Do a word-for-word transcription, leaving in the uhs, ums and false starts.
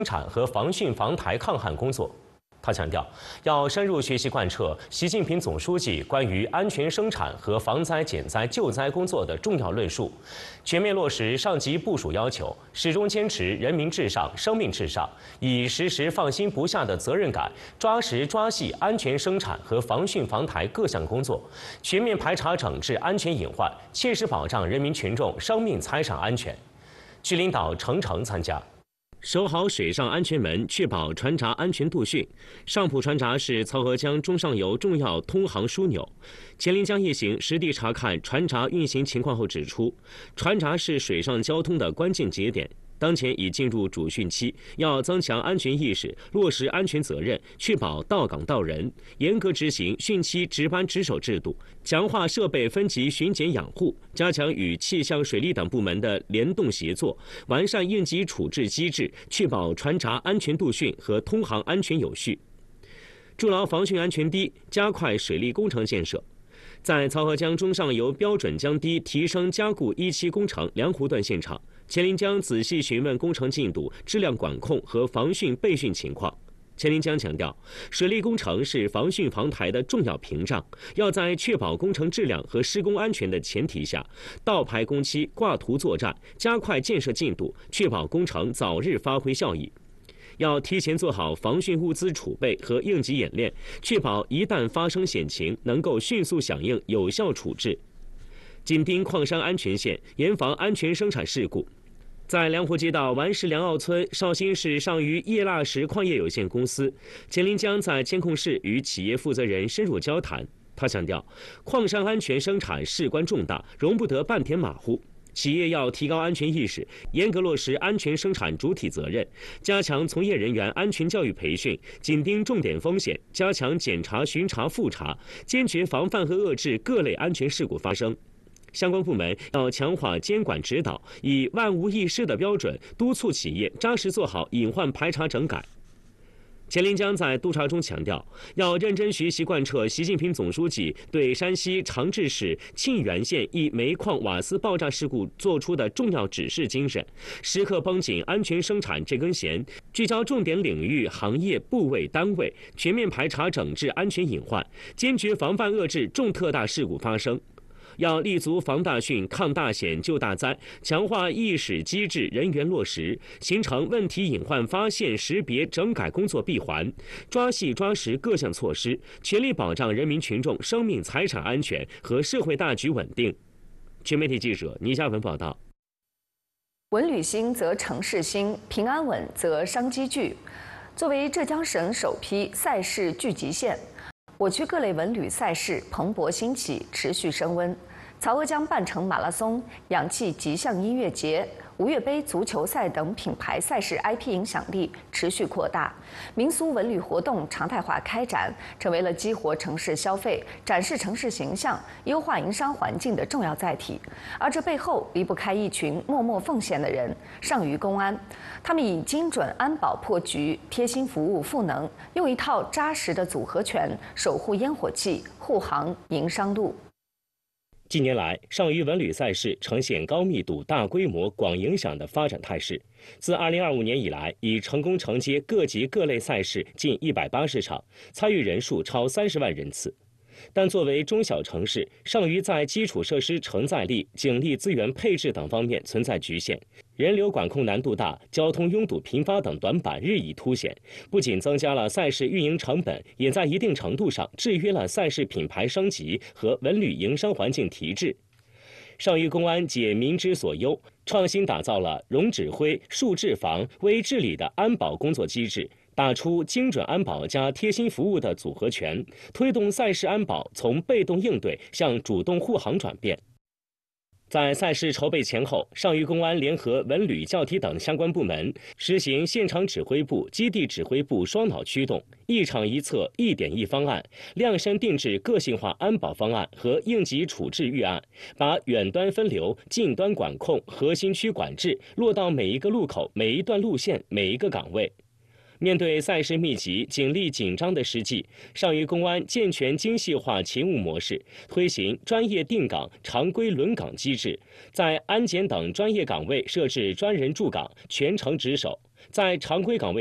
产和防汛防台抗旱工作。他强调，要深入学习贯彻习近平总书记关于安全生产和防灾减灾救灾工作的重要论述，全面落实上级部署要求，始终坚持人民至上、生命至上，以时时放心不下的责任感，抓实抓细安全生产和防汛防台各项工作，全面排查整治安全隐患，切实保障人民群众生命财产安全。区领导程程参加。 守好水上安全门，确保船闸安全度汛。上浦船闸是漕河江中上游重要通航枢纽。黔临江一行实地查看船闸运行情况后指出，船闸是水上交通的关键节点。 当前已进入主汛期，要增强安全意识，落实安全责任，确保到岗到人，严格执行汛期值班值守制度，强化设备分级巡检养护，加强与气象、水利等部门的联动协作，完善应急处置机制，确保船闸安全度汛和通航安全有序。筑牢防汛安全堤，加快水利工程建设。 在漕河江中上游标准江堤提升加固一期工程梁湖段现场，黔临江仔细询问工程进度、质量管控和防汛备汛情况。黔临江强调，水利工程是防汛防台的重要屏障，要在确保工程质量和施工安全的前提下，倒排工期、挂图作战，加快建设进度，确保工程早日发挥效益。 要提前做好防汛物资储备和应急演练，确保一旦发生险情，能够迅速响应、有效处置。紧盯矿山安全线，严防安全生产事故。在梁湖街道完石梁坳村绍兴市上虞叶蜡石矿业有限公司，黔临江在监控室与企业负责人深入交谈。他强调，矿山安全生产事关重大，容不得半点马虎。 企业要提高安全意识，严格落实安全生产主体责任，加强从业人员安全教育培训，紧盯重点风险，加强检查、巡查、复查，坚决防范和遏制各类安全事故发生。相关部门要强化监管指导，以万无一失的标准督促企业扎实做好隐患排查整改。 黔临江在督查中强调，要认真学习贯彻习近平总书记对山西长治市沁源县一煤矿瓦斯爆炸事故作出的重要指示精神，时刻绷紧安全生产这根弦，聚焦重点领域、行业、部位、单位，全面排查整治安全隐患，坚决防范遏制重特大事故发生。 要立足防大汛、抗大险、救大灾，强化意识机制人员落实，形成问题隐患发现、识别、整改工作闭环，抓细抓实各项措施，全力保障人民群众生命财产安全和社会大局稳定。全媒体记者倪佳文报道。 文旅兴则城市兴，平安稳则商机聚。作为浙江省首批赛事聚集县， 我区各类文旅赛事蓬勃兴起，持续升温。漕河江半程马拉松、氧气极象音乐节、吴越杯足球赛等品牌赛事 I P 影响力持续扩大，民俗文旅活动常态化开展，成为了激活城市消费、展示城市形象、优化营商环境的重要载体。而这背后离不开一群默默奉献的人——上虞公安。他们以精准安保破局、贴心服务赋能，用一套扎实的组合拳守护烟火气，护航营商路。 近年来，上虞文旅赛事呈现高密度、大规模、广影响的发展态势。自二零二五年以来，已成功承接各级各类赛事近一百八十场，参与人数超三十万人次。但作为中小城市，上虞在基础设施承载力、警力资源配置等方面存在局限，人流管控难度大，交通拥堵频发等短板日益凸显，不仅增加了赛事运营成本，也在一定程度上制约了赛事品牌升级和文旅营商环境提质。上虞公安解民之所忧，创新打造了容指挥、数治防、微治理的安保工作机制。 打出精准安保加贴心服务的组合拳，推动赛事安保从被动应对向主动护航转变。在赛事筹备前后，上虞公安联合文旅、教体等相关部门，实行现场指挥部、基地指挥部双脑驱动，一场一策、一点一方案，量身定制个性化安保方案和应急处置预案，把远端分流、近端管控、核心区管制落到每一个路口、每一段路线、每一个岗位。 面对赛事密集、警力紧张的实际，上虞公安健全精细化勤务模式，推行专业定岗、常规轮岗机制，在安检等专业岗位设置专人驻岗，全程值守。 在常规岗位